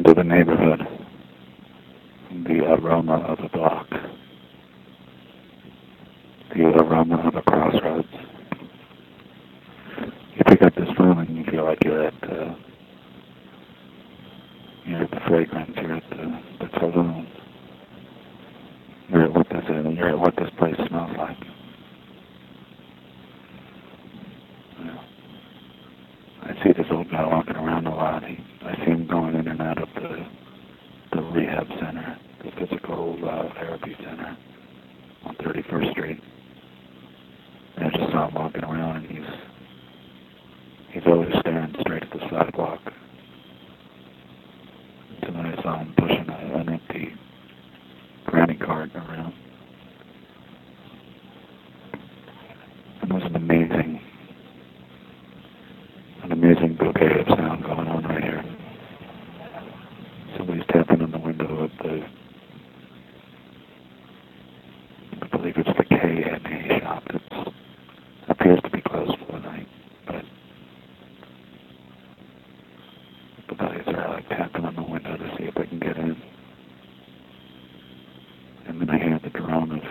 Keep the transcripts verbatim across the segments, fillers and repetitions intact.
into the neighborhood, the aroma of a block, the aroma of a crossroads. You pick up this phone and you feel like you're at uh, you're at the fragrance, you're at the, the saloon, you're at what this is, you're at what this place smells like. Yeah. I see this old guy walking around a lot. He, I see him going in and out of the the rehab center, the physical uh, therapy center on thirty-first Street. And I just saw him walking around, and he's he's always staring straight at the sidewalk. And then I saw him pushing a, an empty granny cart around. And there's an amazing, an amazing bouquet of sound going on right here. Somebody's tapping on the window of the, I believe it's the K and A shop that appears to be closed for the night, but the guys are like tapping on the window to see if they can get in. And then I hear the drone of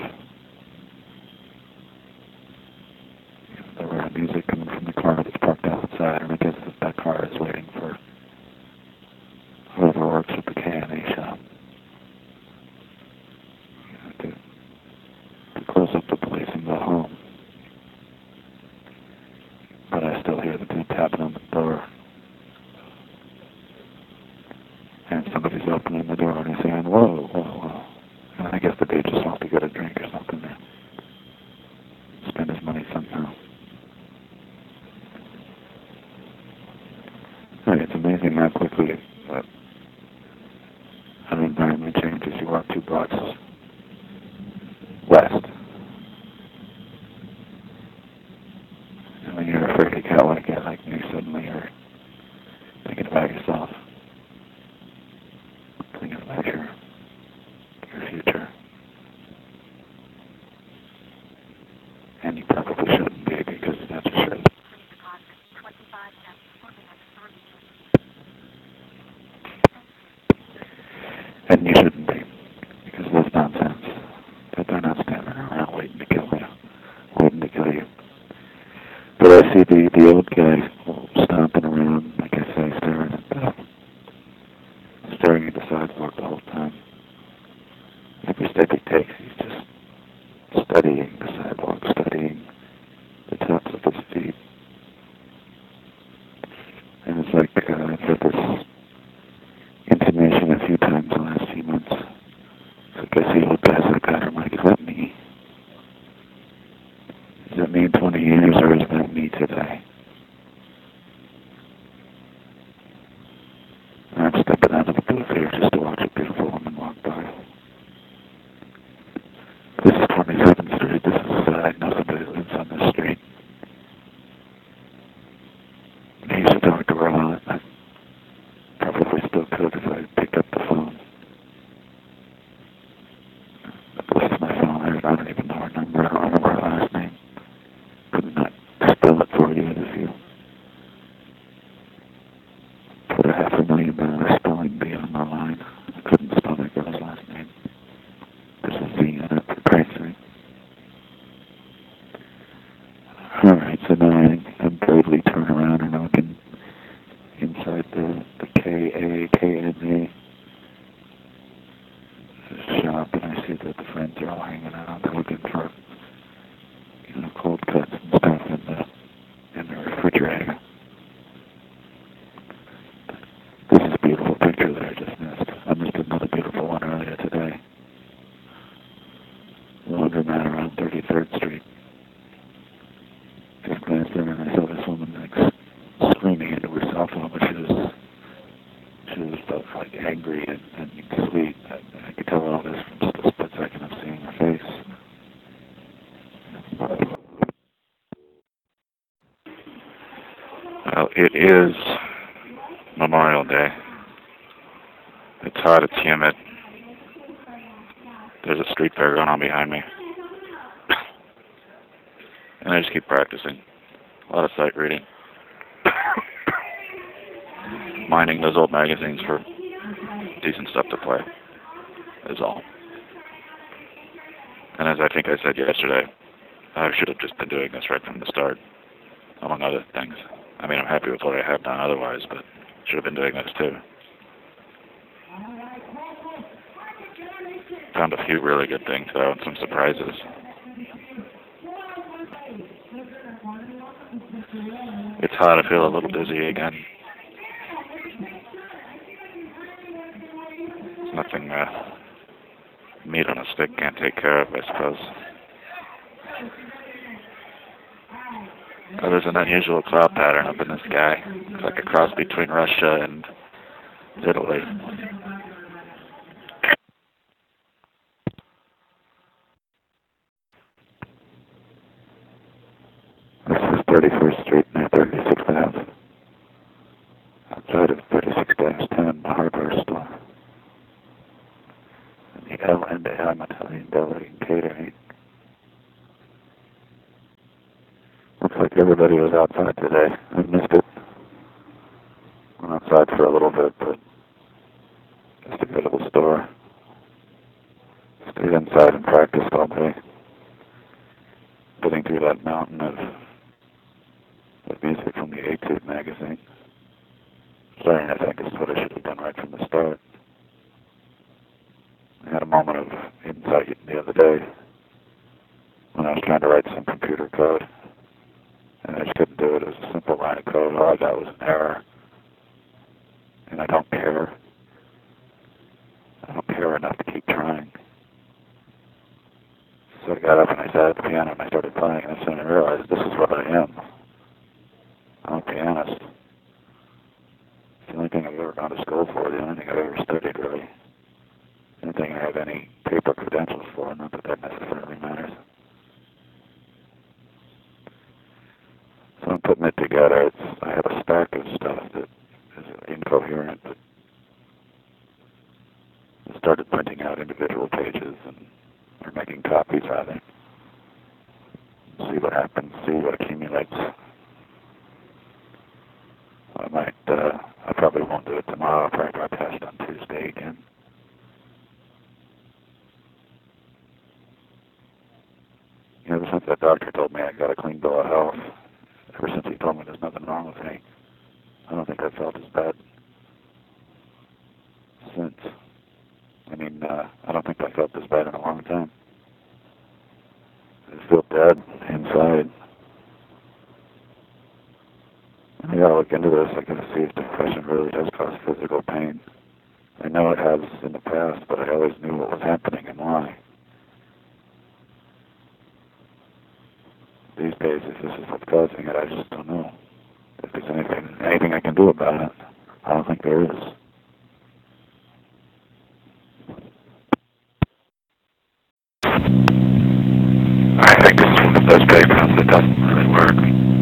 you know, the rare music coming from the car that's parked outside, and I guess that that car is waiting for whoever works at the K and A shop you know, to, to close up the place and go home. But I still hear the dude tapping on the door. And somebody's opening the door and he's saying, whoa, whoa, whoa. And I guess the dude just wants to get a drink or something there. Spend his money somehow. Hey, it's amazing how quickly uh, an environment changes. You walk two blocks west. And when you're afraid to go like that, like me, suddenly you're thinking about yourself. Thinking about your, your future. And you probably shouldn't be, because that's a shit. And you shouldn't be, because that's nonsense. That they're not standing around waiting to kill you, waiting to kill you. But I see the, the old guy stomping around, like I say, staring at the, staring at the sidewalk the whole time. Every step he takes, he's just studying the sidewalk, studying the tops of his feet. And it's like, uh, I've heard this intonation a few times in the last few months. It's like I see old guys like that, I'm like, is that me? Is that me in twenty years, or is that me today? And I'm stepping out of the booth here just to watch a beautiful woman walk by. This is twenty-seventh Street. This is, uh, I know somebody lives on this street. I used to talk to her a lot. I probably still could if I picked up the phone. This is my phone. I don't even know her number. I don't remember her last name. Could not spell it for you if you put a half a million dollar spelling bee on my line. I couldn't spell that girl's last name. There's a Z in it, for Christ's sake. Alright, so now I, I bravely turn around and I look in, inside the, the K A, K N A shop, and I see that the friends are all hanging out. They're looking for, you know, cold cuts and stuff in the, in the refrigerator. This is a beautiful picture that I just missed. I missed another beautiful one earlier today. Laundromat around thirty-third Street. Just glanced in and I saw this woman like screaming into her cell phone, but she was she was both like angry and, and sweet. I, I could tell all this from just a split second of seeing her face. Well, it is Memorial Day. It's hot, it's humid. There's a street fair going on behind me. And I just keep practicing. A lot of sight reading. Mining those old magazines for decent stuff to play, is all. And as I think I said yesterday, I should have just been doing this right from the start, among other things. I mean, I'm happy with what I have done otherwise, but should have been doing this too. Found a few really good things, though, and some surprises. It's hot. I feel a little dizzy again. It's nothing uh, meat on a stick can't take care of, I suppose. Oh, there's an unusual cloud pattern up in the sky. It's like a cross between Russia and Italy. This is thirty-first Street near thirty-sixth Avenue. Outside of thirty-six dash ten, the hardware store. And the L and A Italian Deli and Catering. Looks like everybody was outside today. I missed it. Went outside for a little bit, but just to go to the store. Stayed inside and practiced all day. Getting through that mountain of, of music from the Etude magazine. Starting, I think, is what I should have done right from the start. I had a moment of insight the other day when I was trying to write some computer code. And I just couldn't do it. It was a simple line of code. All I got was an error. And I don't care. I don't care enough to keep trying. So I got up and I sat at the piano and I started playing. And soon I realized this is what I am. I'm a pianist. It's the only thing I've ever gone to school for. The only thing I've ever studied, really. The only thing I have any paper credentials for. Not that that necessarily matters. So I'm putting it together. It's, I have a stack of stuff that is incoherent, but I started printing out individual pages and or making copies rather. See what happens, see what accumulates. I might, uh, I probably won't do it tomorrow. I'll probably broadcast on Tuesday again. Ever since that doctor told me I got a clean bill of health, ever since he told me there's nothing wrong with me, I don't think I felt as bad since. I mean, uh, I don't think I felt this bad in a long time. I feel dead inside. I gotta look into this. I gotta see if depression really does cause physical pain. I know it has in the past, but I always knew what was happening and why. These days, if this is what's causing it, I just don't know. If there's anything, anything I can do about it, I don't think there is. I think this is one of those playgrounds that doesn't really work.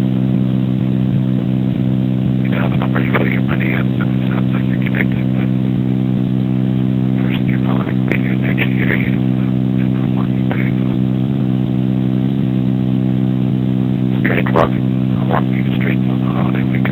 You know, the number you put your money in, it sounds like you're connected, but the person you're calling may actually hear you, and not want you pay. Straight walking along these streets on the holiday weekend.